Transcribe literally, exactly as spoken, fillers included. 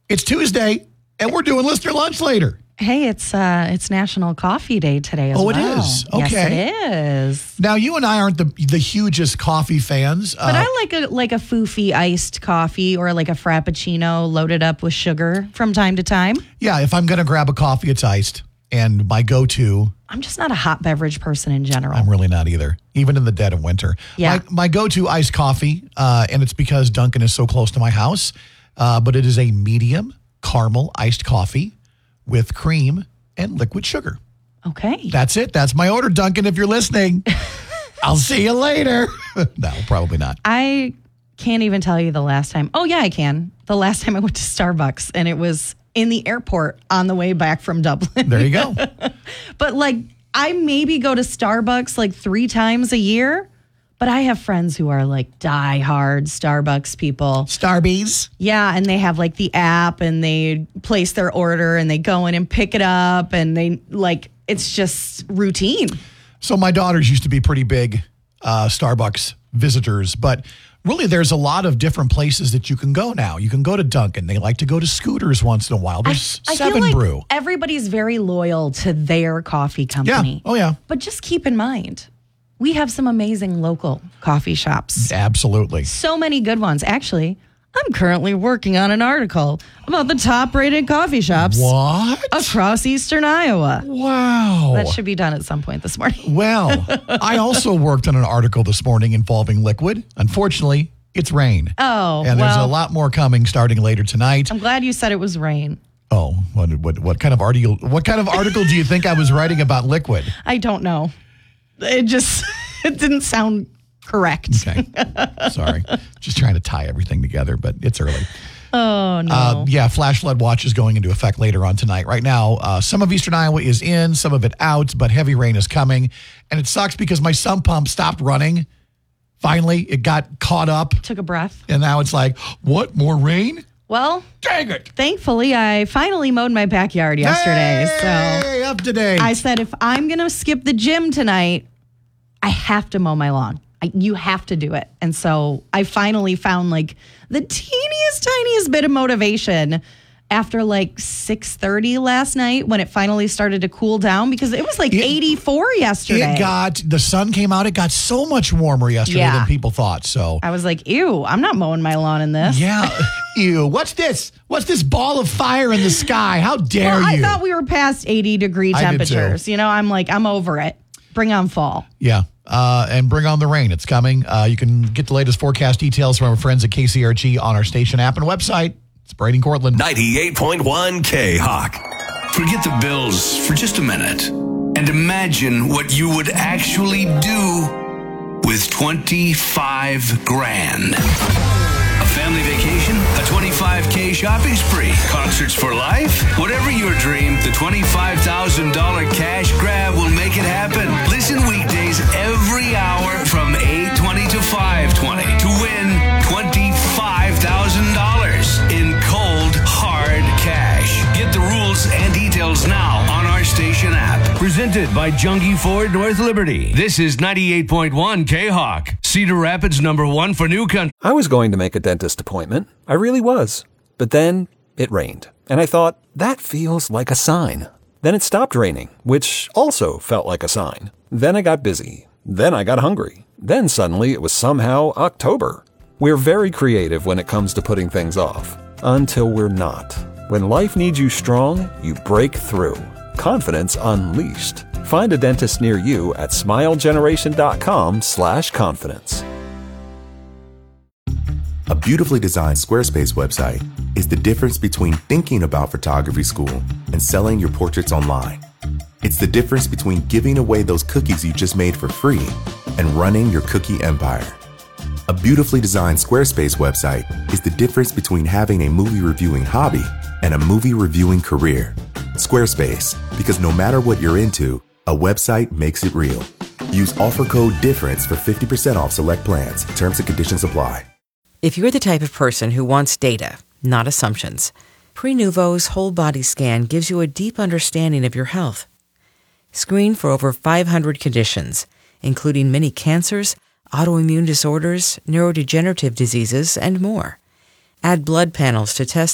It's Tuesday, and we're doing Listener Lunch later. Hey, it's uh, it's National Coffee Day today as oh, well. Oh, it is? Okay. Yes, it is. Now, you and I aren't the the hugest coffee fans. But uh, I like a like a foofy iced coffee or like a Frappuccino loaded up with sugar from time to time. Yeah, if I'm going to grab a coffee, it's iced. And my go-to... I'm just not a hot beverage person in general. I'm really not either, even in the dead of winter. Yeah. My, my go-to iced coffee, uh, and it's because Dunkin' is so close to my house, uh, but it is a medium caramel iced coffee with cream and liquid sugar. Okay. That's it. That's my order, Dunkin', if you're listening. I'll see you later. No, probably not. I can't even tell you the last time. Oh, yeah, I can. The last time I went to Starbucks, and it was in the airport on the way back from Dublin. There you go. But, like, I maybe go to Starbucks, like, three times a year. But I have friends who are like diehard Starbucks people. Starbies. Yeah, and they have like the app and they place their order and they go in and pick it up and they like, it's just routine. So my daughters used to be pretty big uh, Starbucks visitors, but really there's a lot of different places that you can go now. You can go to Dunkin'. They like to go to Scooters once in a while. There's I, I Seven feel like Brew. Everybody's very loyal to their coffee company. Yeah. Oh, yeah. But just keep in mind, we have some amazing local coffee shops. Absolutely. So many good ones. Actually, I'm currently working on an article about the top-rated coffee shops What? across Eastern Iowa. Wow. That should be done at some point this morning. Well, I also worked on an article this morning involving liquid. Unfortunately, it's rain. Oh, And there's well, a lot more coming starting later tonight. I'm glad you said it was rain. Oh, what what what kind of article what kind of article do you think I was writing about liquid? I don't know. It just it didn't sound correct. Okay. Sorry. Just trying to tie everything together, but it's early. Oh, no. Uh, yeah, flash flood watch is going into effect later on tonight. Right now, uh, some of Eastern Iowa is in, some of it out, but heavy rain is coming. And it sucks because my sump pump stopped running. Finally, it got caught up. Took a breath. And now it's like, what, more rain? Well, dang it. Thankfully, I finally mowed my backyard yesterday. Hey, so up to date. I said, if I'm going to skip the gym tonight, I have to mow my lawn. I, you have to do it. And so I finally found like the teeniest, tiniest bit of motivation after like six thirty last night when it finally started to cool down because it was like it, eighty-four yesterday. It got, the sun came out. It got so much warmer yesterday yeah. than people thought. So I was like, ew, I'm not mowing my lawn in this. Yeah. Ew. What's this? What's this ball of fire in the sky? How dare well, you? I thought we were past eighty degree temperatures. You know, I'm like, I'm over it. Bring on fall. Yeah. Uh, and bring on the rain. It's coming. Uh, you can get the latest forecast details from our friends at K C R G on our station app and website. It's Brady Cortland. ninety-eight point one K-Hawk. Forget the Bills for just a minute and imagine what you would actually do with twenty-five grand. A family vacation, a twenty-five K shopping spree, concerts for life. Whatever your dream, the twenty-five thousand dollars cash grab will make it happen. Listen weekdays every hour from eight twenty to five twenty to win twenty-five thousand dollars in cold, hard cash. Get the rules and details now on our station app. Presented by Jungie Ford North Liberty. This is ninety-eight point one K-Hawk. Cedar Rapids number one for new country. I was going to make a dentist appointment. I really was. But then it rained. And I thought, that feels like a sign. Then it stopped raining, which also felt like a sign. Then I got busy. Then I got hungry. Then suddenly it was somehow October. We're very creative when it comes to putting things off. Until we're not. When life needs you strong, you break through. Confidence unleashed. Find a dentist near you at smilegeneration.com slash confidence. A beautifully designed Squarespace website is the difference between thinking about photography school and selling your portraits online. It's the difference between giving away those cookies you just made for free and running your cookie empire. A beautifully designed Squarespace website is the difference between having a movie reviewing hobby and a movie reviewing career. Squarespace, because no matter what you're into, a website makes it real. Use offer code DIFFERENCE for fifty percent off select plans. Terms and conditions apply. If you're the type of person who wants data, not assumptions, Prenuvo's whole body scan gives you a deep understanding of your health. Screen for over five hundred conditions, including many cancers, autoimmune disorders, neurodegenerative diseases, and more. Add blood panels to test